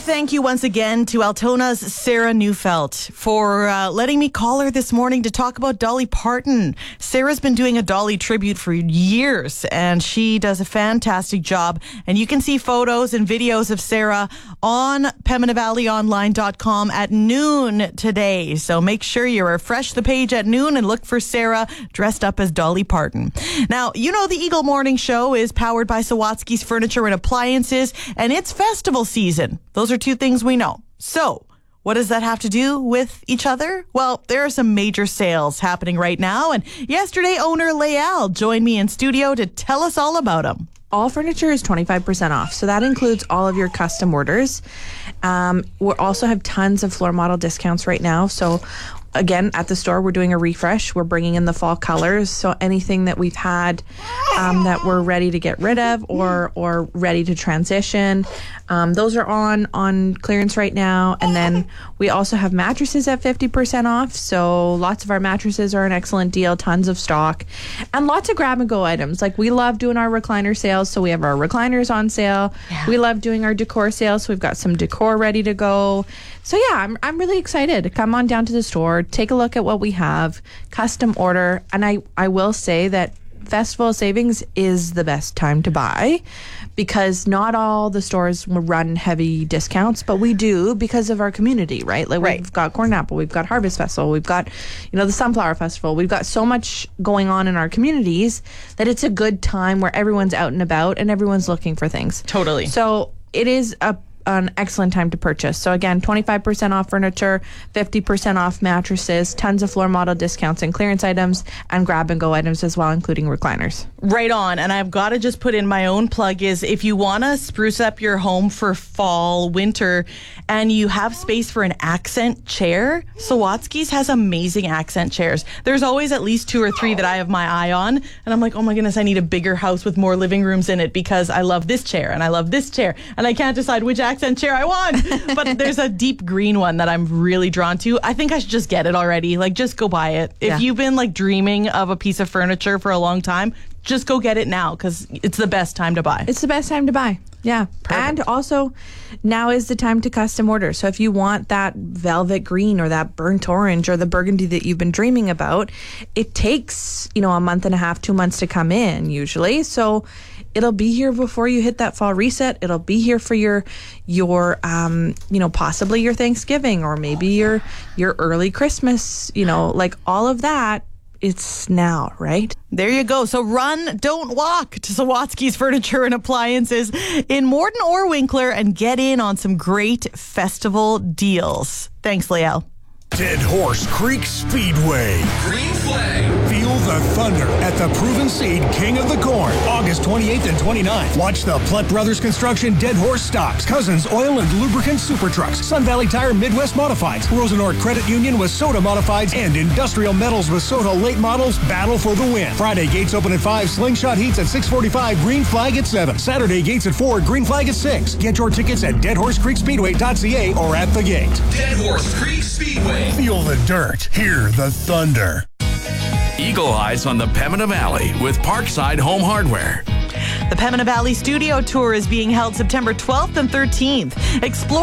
thank you once again to Altona's Sarah Neufeld for letting me call her this morning to talk about Dolly Parton. Sarah's been doing a Dolly tribute for years, and she does a fantastic job. And you can see photos and videos of Sarah on PembinaValleyOnline.com at noon today. So make sure you refresh the page at noon and look for Sarah dressed up as Dolly Parton. Now, you know the Eagle Morning Show is powered by Sawatsky's Furniture and Appliances, and it's festival season. Those are two things we know. So, what does that have to do with each other? Well, there are some major sales happening right now, and yesterday owner Leal joined me in studio to tell us all about them. All furniture is 25% off, so that includes all of your custom orders. We also have tons of floor model discounts right now, so again, at the store, we're doing a refresh. We're bringing in the fall colors. So anything that we've had that we're ready to get rid of or ready to transition, those are on clearance right now. And then we also have mattresses at 50% off. So lots of our mattresses are an excellent deal, tons of stock, and lots of grab and go items. Like we love doing our recliner sales. So we have our recliners on sale. Yeah. We love doing our decor sales. So we've got some decor ready to go. So yeah, I'm really excited. Come on down to the store, take a look at what we have, custom order. And I will say that Festival Savings is the best time to buy because not all the stores run heavy discounts, but we do because of our community, right? Like We've got Corn Apple, we've got Harvest Festival, we've got, the Sunflower Festival. We've got so much going on in our communities that it's a good time where everyone's out and about and everyone's looking for things. Totally. So it is an excellent time to purchase. So again, 25% off furniture, 50% off mattresses, tons of floor model discounts and clearance items, and grab and go items as well, including recliners. Right on. And I've got to just put in my own plug is if you want to spruce up your home for fall, winter, and you have space for an accent chair, Sawatsky's has amazing accent chairs. There's always at least 2 or 3 that I have my eye on. And I'm like, oh my goodness, I need a bigger house with more living rooms in it because I love this chair and I love this chair. And I can't decide which accent chair I want. But there's a deep green one that I'm really drawn to. I think I should just get it already. Like, just go buy it. If you've been like dreaming of a piece of furniture for a long time, just go get it now because it's the best time to buy. It's the best time to buy. Yeah. Perfect. And also, now is the time to custom order. So if you want that velvet green or that burnt orange or the burgundy that you've been dreaming about, it takes, a month and a half, 2 months to come in usually. So it'll be here before you hit that fall reset. It'll be here for your possibly your Thanksgiving or maybe your early Christmas, like all of that. It's now, right? There you go. So run, don't walk to Sawatsky's Furniture and Appliances in Morton or Winkler and get in on some great festival deals. Thanks, Leal. Dead Horse Creek Speedway. Green flag. Feel the thunder at the Proven Seed King of the Corn, August 28th and 29th. Watch the Plutt Brothers Construction Dead Horse Stocks, Cousins Oil and Lubricant Super Trucks, Sun Valley Tire Midwest Modifieds, Rosenort Credit Union with Soda Modifieds, and Industrial Metals with Soda Late Models battle for the win. Friday, gates open at 5, Slingshot Heats at 6:45, Green Flag at 7. Saturday, gates at 4, Green Flag at 6. Get your tickets at deadhorsecreekspeedway.ca or at the gate. Dead Horse Creek Speedway. Feel the dirt, hear the thunder. Eagle Eyes on the Pembina Valley with Parkside Home Hardware. The Pembina Valley Studio Tour is being held September 12th and 13th. Explore